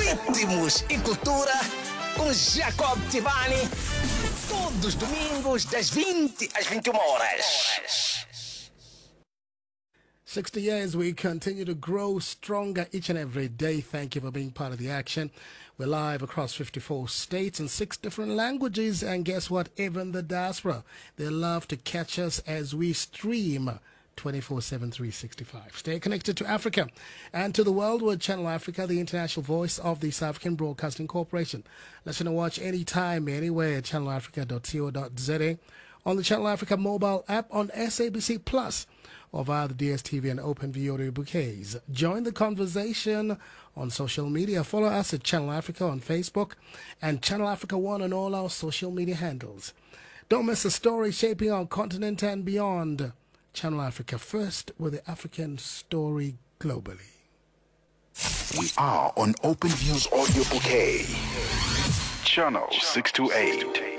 ritmos e cultura com Jacob Tivani. Todos os domingos, das 20 às 21 horas. 60 years, we continue to grow stronger each and every day. Thank you for being part of the action. We're live across 54 states and 6 different languages. And guess what? Even the diaspora, they love to catch us as we stream 24/7, 365. Stay connected to Africa and to the world with Channel Africa, the international voice of the South African Broadcasting Corporation. Listen and watch anytime, anywhere at channelafrica.co.za, on the Channel Africa mobile app, on SABC Plus, or via the DSTV and OpenView audio bouquets. Join the conversation on social media. Follow us at Channel Africa on Facebook and Channel Africa One on all our social media handles. Don't miss a story shaping our continent and beyond. Channel Africa, first with the African story globally. We are on OpenView's audio bouquet. Channel 628.